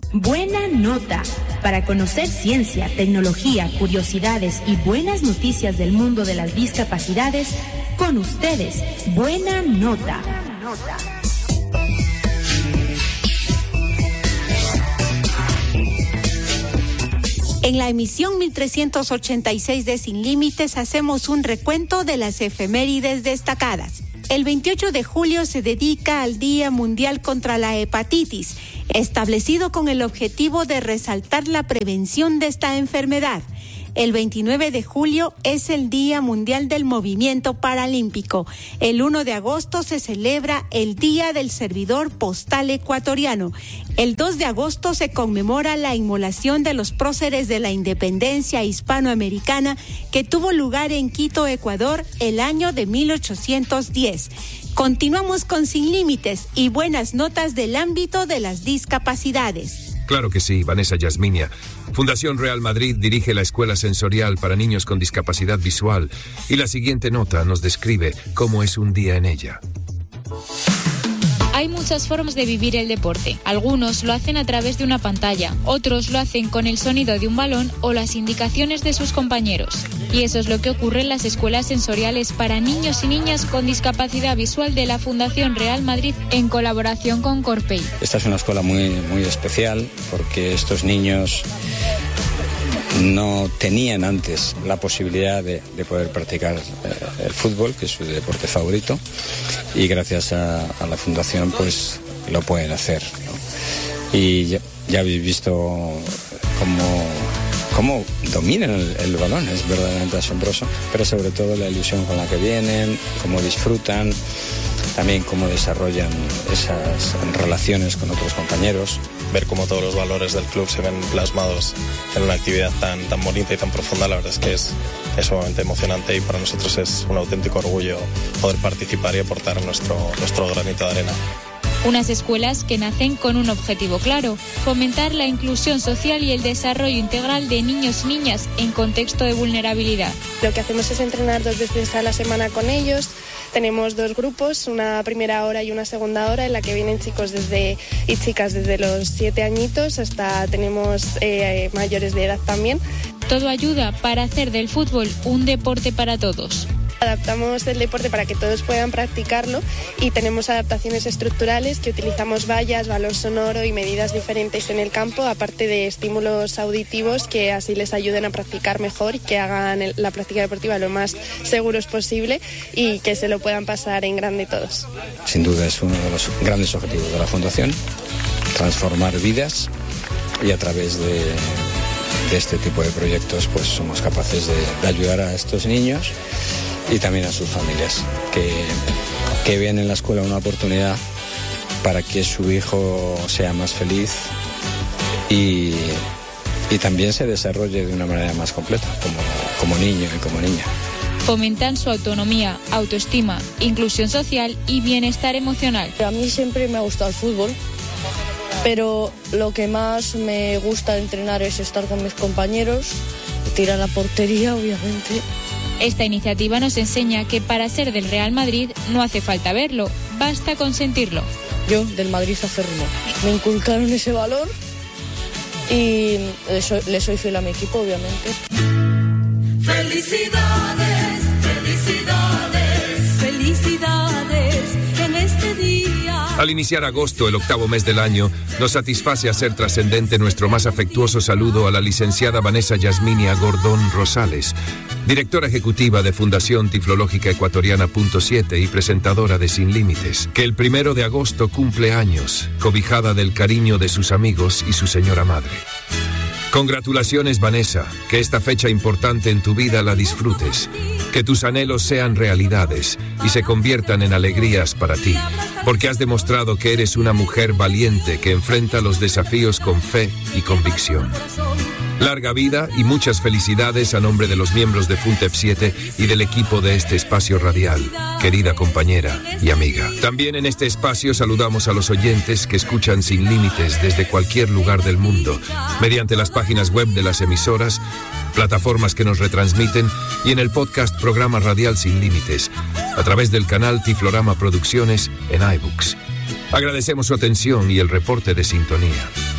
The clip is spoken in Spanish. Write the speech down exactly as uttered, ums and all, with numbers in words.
Buena Nota. Para conocer ciencia, tecnología, curiosidades y buenas noticias del mundo de las discapacidades, con ustedes, Buena Nota. En la emisión mil trescientos ochenta y seis de Sin Límites hacemos un recuento de las efemérides destacadas. El veintiocho de julio se dedica al Día Mundial contra la Hepatitis, establecido con el objetivo de resaltar la prevención de esta enfermedad. El veintinueve de julio es el Día Mundial del Movimiento Paralímpico. El uno de agosto se celebra el Día del Servidor Postal Ecuatoriano. El dos de agosto se conmemora la inmolación de los próceres de la independencia hispanoamericana que tuvo lugar en Quito, Ecuador, el año de mil ochocientos diez. Continuamos con Sin Límites y buenas notas del ámbito de las discapacidades. Claro que sí, Vanessa Yasminia. Fundación Real Madrid dirige la Escuela Sensorial para Niños con Discapacidad Visual y la siguiente nota nos describe cómo es un día en ella. Hay muchas formas de vivir el deporte. Algunos lo hacen a través de una pantalla, otros lo hacen con el sonido de un balón o las indicaciones de sus compañeros. Y eso es lo que ocurre en las escuelas sensoriales para niños y niñas con discapacidad visual de la Fundación Real Madrid en colaboración con Corpey. Esta es una escuela muy, muy especial porque estos niños no tenían antes la posibilidad de, de poder practicar eh, el fútbol, que es su deporte favorito, y gracias a, a la fundación pues lo pueden hacer, ¿no? Y ya, ya habéis visto cómo, cómo dominan el, el balón, es verdaderamente asombroso, pero sobre todo la ilusión con la que vienen, cómo disfrutan, también cómo desarrollan esas relaciones con otros compañeros. Ver cómo todos los valores del club se ven plasmados en una actividad tan, tan bonita y tan profunda, la verdad es que es, es sumamente emocionante y para nosotros es un auténtico orgullo poder participar y aportar nuestro, nuestro granito de arena. Unas escuelas que nacen con un objetivo claro: fomentar la inclusión social y el desarrollo integral de niños y niñas en contexto de vulnerabilidad. Lo que hacemos es entrenar dos veces a la semana con ellos. Tenemos dos grupos, una primera hora y una segunda hora, en la que vienen chicos desde y chicas desde los siete añitos hasta tenemos eh, mayores de edad también. Todo ayuda para hacer del fútbol un deporte para todos. Adaptamos el deporte para que todos puedan practicarlo y tenemos adaptaciones estructurales que utilizamos vallas, balón sonoro y medidas diferentes en el campo, aparte de estímulos auditivos que así les ayuden a practicar mejor y que hagan el, la práctica deportiva lo más seguros posible y que se lo puedan pasar en grande todos. Sin duda es uno de los grandes objetivos de la Fundación, transformar vidas, y a través de, de este tipo de proyectos pues somos capaces de, de ayudar a estos niños y también a sus familias, que, que ven en la escuela una oportunidad para que su hijo sea más feliz y, y también se desarrolle de una manera más completa, como, como niño y como niña. Fomentan su autonomía, autoestima, inclusión social y bienestar emocional. A mí siempre me ha gustado el fútbol, pero lo que más me gusta de entrenar es estar con mis compañeros, tirar a la portería, obviamente. Esta iniciativa nos enseña que para ser del Real Madrid no hace falta verlo, basta con sentirlo. Yo, del Madrid acérrimo, me inculcaron ese valor y le soy, le soy fiel a mi equipo, obviamente. Felicidades, felicidades, felicidades en este día. Al iniciar agosto, el octavo mes del año, nos satisface hacer trascendente nuestro más afectuoso saludo a la licenciada Vanessa Yasminia Gordón Rosales, directora ejecutiva de Fundación Tiflológica Ecuatoriana Punto siete y presentadora de Sin Límites, que el primero de agosto cumple años, cobijada del cariño de sus amigos y su señora madre. Congratulaciones, Vanessa, que esta fecha importante en tu vida la disfrutes, que tus anhelos sean realidades y se conviertan en alegrías para ti, porque has demostrado que eres una mujer valiente que enfrenta los desafíos con fe y convicción. Larga vida y muchas felicidades a nombre de los miembros de Funtep siete y del equipo de este espacio radial, querida compañera y amiga. También en este espacio saludamos a los oyentes que escuchan Sin Límites desde cualquier lugar del mundo, mediante las páginas web de las emisoras, plataformas que nos retransmiten y en el podcast Programa Radial Sin Límites, a través del canal Tiflorama Producciones en iBooks. Agradecemos su atención y el reporte de sintonía.